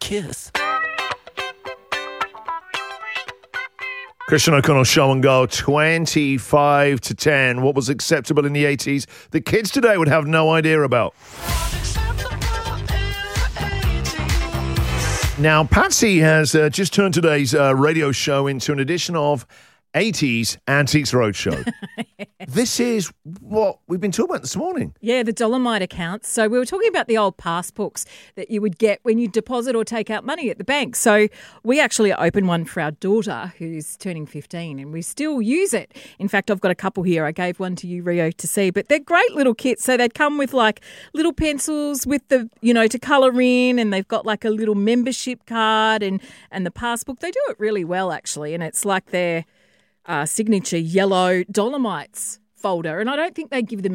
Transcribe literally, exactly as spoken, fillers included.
kiss. Christian O'Connell Show and Go, twenty-five to ten. What was acceptable in the eighties, the kids today would have no idea about. Now, Patsy has uh, just turned today's uh, radio show into an edition of eighties Antiques Roadshow. Yes. This is what we've been talking about this morning. Yeah, the Dolomite accounts. So we were talking about the old passbooks that you would get when you deposit or take out money at the bank. So we actually opened one for our daughter who's turning fifteen, and we still use it. In fact, I've got a couple here. I gave one to you, Rio, to see. But they're great little kits. So they'd come with like little pencils with the, you know, to colour in, and they've got like a little membership card and, and the passbook. They do it really well, actually, and it's like their Uh, signature yellow Dolomites folder, and I don't think they give them